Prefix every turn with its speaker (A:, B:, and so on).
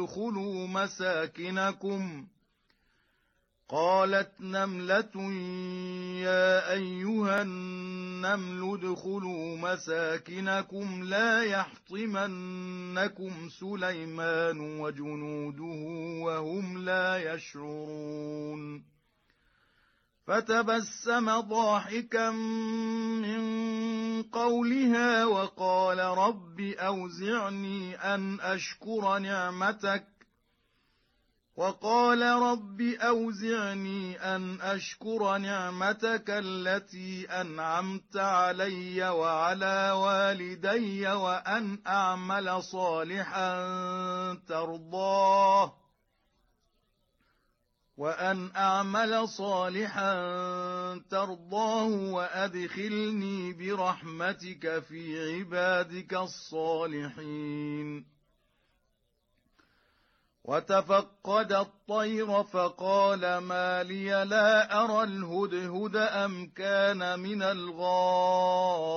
A: ادخلوا مساكنكم. قالت نملة يا أيها النمل ادخلوا مساكنكم لا يحطمنكم سليمان وجنوده وهم لا يشعرون. فتبسم ضاحكا من قولها وقال رب أوزعني أن أشكر نعمتك التي أنعمت علي وعلى والدي وأن أعمل صالحا ترضاه وأدخلني برحمتك في عبادك الصالحين. وتفقد الطير فقال ما لي لا أرى الهدهد أم كان من الغائبين.